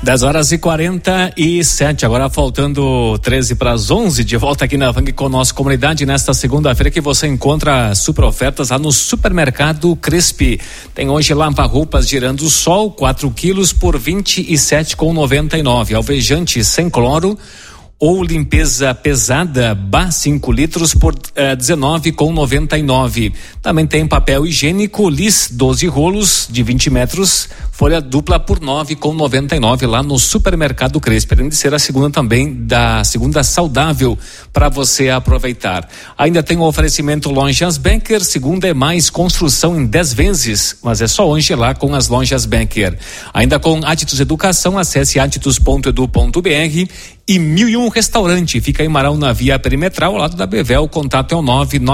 10h47, agora faltando 13 para as 11, de volta aqui na Vang com a nossa comunidade nesta segunda-feira, que você encontra super ofertas lá no Supermercado Crespi. Tem hoje lava-roupas girando sol, 4 quilos por R$27,99. Alvejante sem cloro ou limpeza pesada Bá 5 litros por R$19,99. Também tem papel higiênico Liss 12 rolos de 20 metros, folha dupla por R$9,99 lá no Supermercado Crespi. Além de ser a segunda também, da segunda saudável para você aproveitar. Ainda tem o oferecimento Lojas Becker, segunda é mais construção em 10 vezes, mas é só hoje lá com as Lojas Becker. Ainda com Atitus Educação, acesse atitus.edu.br e 1001 Restaurante, fica em Marão na Via Perimetral, ao lado da Bevel. O contato é o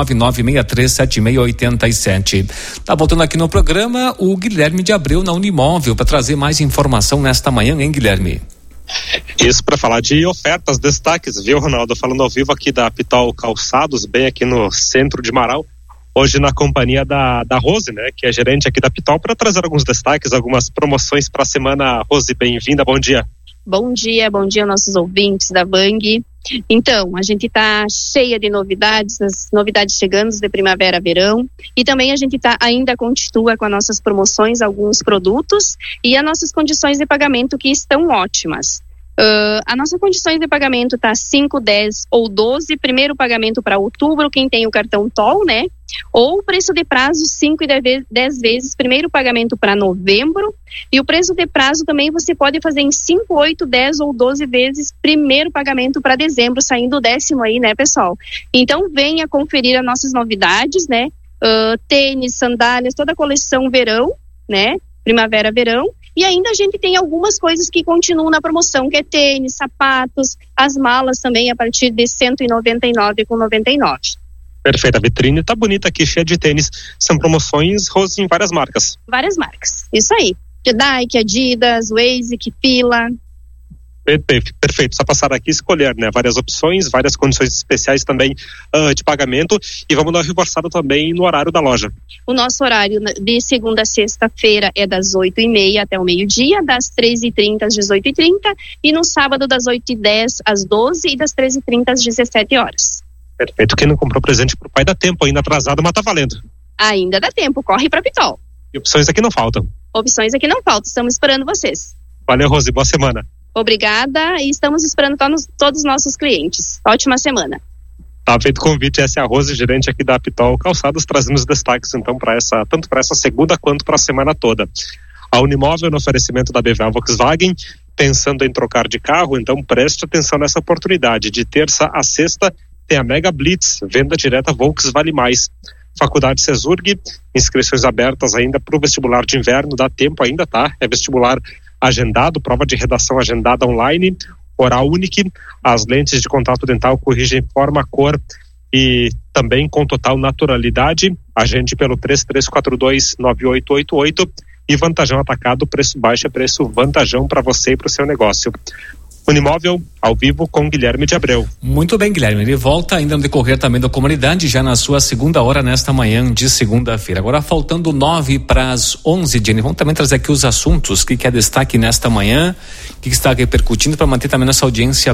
999637687. Tá voltando aqui no programa o Guilherme de Abreu na Unimóvel para trazer mais informação nesta manhã, hein, Guilherme? Isso, para falar de ofertas, destaques, viu, Ronaldo? Falando ao vivo aqui da Pitol Calçados, bem aqui no centro de Marão, hoje na companhia da Rose, né, que é gerente aqui da Pitol, para trazer alguns destaques, algumas promoções para a semana. Rose, bem-vinda, bom dia. Bom dia aos nossos ouvintes da Vang. Então, a gente está cheia de novidades, as novidades chegando de primavera-verão, e também a gente ainda continua com as nossas promoções, alguns produtos e as nossas condições de pagamento que estão ótimas. A nossa condições de pagamento tá 5, 10 ou 12, primeiro pagamento para outubro, quem tem o cartão TOL, né? Ou o preço de prazo 5 e 10 vezes, primeiro pagamento para novembro, e o preço de prazo também você pode fazer em 5, 8, 10 ou 12 vezes, primeiro pagamento para dezembro, saindo o 10º aí, né, pessoal? Então venha conferir as nossas novidades, né? Tênis, sandálias, toda a coleção verão, né? Primavera-verão. E ainda a gente tem algumas coisas que continuam na promoção, que é tênis, sapatos, as malas também a partir de R$199,99. Perfeito, a vitrine tá bonita aqui, cheia de tênis. São promoções, Rose, em várias marcas. Várias marcas, isso aí. Nike, Adidas, Asics, Fila. Perfeito, só passar aqui e escolher, né? Várias opções, várias condições especiais também de pagamento, e vamos dar uma reforçada também no horário da loja. O nosso horário de segunda a sexta-feira é das 8h30 até o meio-dia, das 13h30 às 18h30, e no sábado das 8h10 às 12h e das 13h30 às 17h. Perfeito, quem não comprou presente pro pai dá tempo, ainda atrasado, mas tá valendo. Ainda dá tempo, corre pra Pitol. E opções aqui não faltam. Opções aqui não faltam, estamos esperando vocês. Valeu, Rose, boa semana. Obrigada, e estamos esperando todos os nossos clientes. Ótima semana. Tá feito o convite, essa é a Rose, gerente aqui da Pitol Calçados, trazendo os destaques então tanto para essa segunda quanto para a semana toda. A Unimóvel, no oferecimento da BVA Volkswagen, pensando em trocar de carro, então preste atenção nessa oportunidade. De terça a sexta tem a Mega Blitz, venda direta Volks Vale Mais. Faculdade Cesurg, inscrições abertas ainda para o vestibular de inverno, dá tempo ainda, tá? É vestibular agendado, prova de redação agendada online, oral único, as lentes de contato dental corrigem forma, cor e também com total naturalidade. Agende pelo 3342-9888 e Vantajão Atacado, preço baixo é preço vantajão para você e para o seu negócio. Unimóvel, ao vivo com Guilherme de Abreu. Muito bem, Guilherme, ele volta ainda no decorrer também da comunidade, já na sua segunda hora nesta manhã de segunda-feira. Agora faltando 9 para as 11, Jenny, vamos também trazer aqui os assuntos que é destaque nesta manhã, que está repercutindo para manter também nossa audiência